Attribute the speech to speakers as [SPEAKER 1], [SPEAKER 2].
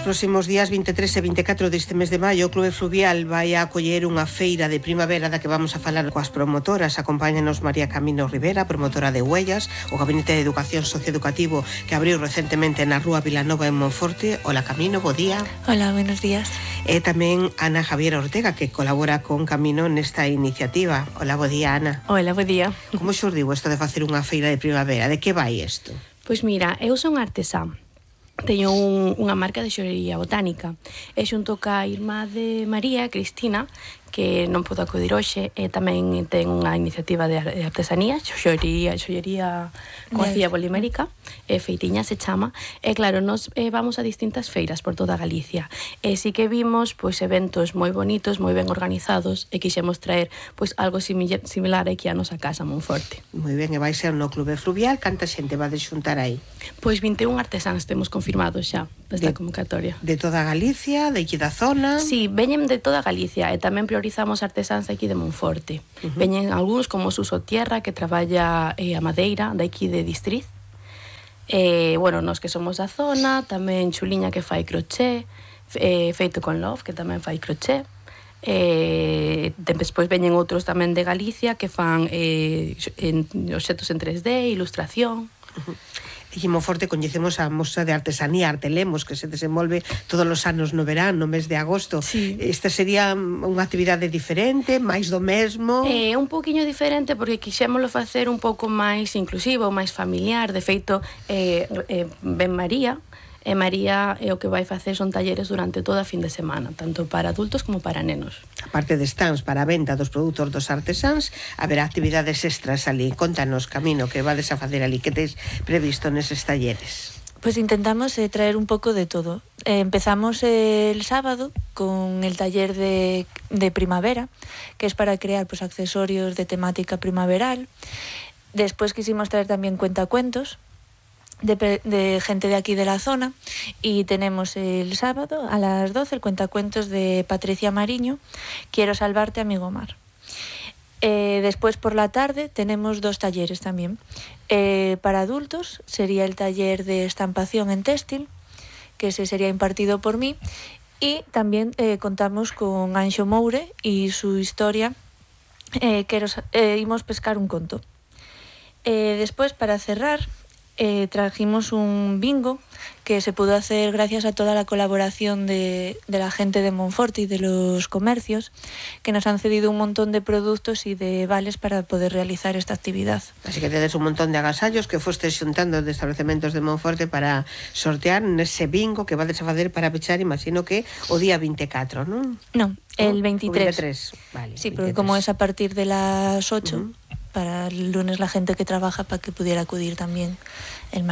[SPEAKER 1] próximos días 23 e 24 deste mes de maio, o Clube Fluvial vai a acoller unha feira de primavera da que vamos a falar coas promotoras. Acompáñanos María Camino Rivera, promotora de Huellas, o Gabinete de Educación Socioeducativo que abriu recentemente na Rúa Vilanova en Monforte. Hola Camino, bo día.
[SPEAKER 2] Hola, buenos días.
[SPEAKER 1] E tamén Ana Javiera Ortega, que colabora con Camino nesta iniciativa. Hola, bo día, Ana.
[SPEAKER 2] Hola, bo día.
[SPEAKER 1] Como xurdiu isto de facer unha feira de primavera? De que vai isto?
[SPEAKER 2] Pois mira, eu son artesán. Teño unha marca de xorería botánica e xunto ca irmá de María, Cristina, que non podo acudir hoxe, e tamén ten unha iniciativa de artesanía, xollería coa cía polimérica, Feitiña se chama, e claro, nos vamos a distintas feiras por toda Galicia, e sí que vimos pois eventos moi bonitos, moi ben organizados, e quixemos traer pois algo similar aquí a nosa casa, Monforte.
[SPEAKER 1] Moi ben, e vai ser no Clube Fluvial. Canta xente vai de xuntar aí?
[SPEAKER 2] Pois 21 artesáns temos confirmados xa desta convocatoria.
[SPEAKER 1] De toda Galicia, de aquí da zona?
[SPEAKER 2] Sí, veñen de toda Galicia e tamén priorizamos artesáns aquí de Monforte. Veñen algúns como Suso Tierra, que traballa a madeira de aquí de Distriz. Bueno, nos que somos da zona, tamén Chuliña, que fai crochet, Feito con Love, que tamén fai crochet. Despois veñen outros tamén de Galicia que fan obxetos en 3D, ilustración.
[SPEAKER 1] En Monforte coñecemos a mostra de artesanía Artelemos, que se desenvolve todos os anos no verán, no mes de agosto.
[SPEAKER 2] Sí.
[SPEAKER 1] Esta sería unha actividade diferente, máis do mesmo?
[SPEAKER 2] Un poquinho diferente porque quixémolo facer un pouco máis inclusivo, máis familiar. De feito, ben María, e María o que vai facer son talleres durante toda a fin de semana, tanto para adultos como para nenos.
[SPEAKER 1] A parte de stands para a venta dos produtos dos artesáns, haberá actividades extras ali. Contanos, Camino, que vades a facer ali, que tes previsto neses talleres?
[SPEAKER 3] Pues intentamos traer un poco de todo. Empezamos el sábado con el taller de primavera, que es para crear pues accesorios de temática primaveral. Después quisimos traer también cuentacuentos de gente de aquí de la zona, y tenemos el sábado a las 12 el cuentacuentos de Patricia Mariño, Quiero salvarte, amigo mar. Después por la tarde tenemos dos talleres también. Para adultos sería el taller de estampación en textil, que ese sería impartido por mí, y también contamos con Anxo Moure y su historia Imos pescar un conto. Después, para cerrar, trajimos un bingo que se pudo hacer gracias a toda la colaboración de la gente de Monforte y de los comercios, que nos han cedido un montón de productos y de vales para poder realizar esta actividad.
[SPEAKER 1] Así que tedes un montón de agasallos que fostes xuntando de establecementos de Monforte para sortear nese bingo que vades a facer para pechar, imagino que o día 24, non?
[SPEAKER 3] Non, el 23.
[SPEAKER 1] 23, vale.
[SPEAKER 3] Sí,
[SPEAKER 1] 23.
[SPEAKER 3] porque como es a partir de las 8, para el lunes la gente que trabaja, para que pudiera acudir también el